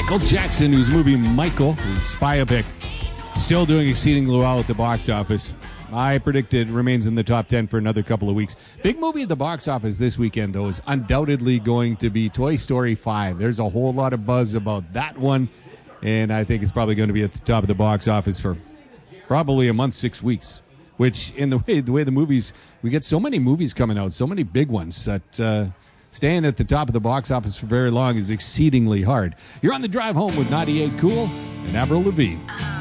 Michael Jackson, whose movie Michael, his biopic, still doing exceedingly well at the box office. I predict it remains in the top 10 for another couple of weeks. Big movie at the box office this weekend, though, is undoubtedly going to be Toy Story 5. There's a whole lot of buzz about that one, and I think it's probably going to be at the top of the box office for probably a month, 6 weeks. Which, in the way the movies, we get so many movies coming out, so many big ones, that staying at the top of the box office for very long is exceedingly hard. You're on the drive home with 98 Cool and Avril Lavigne.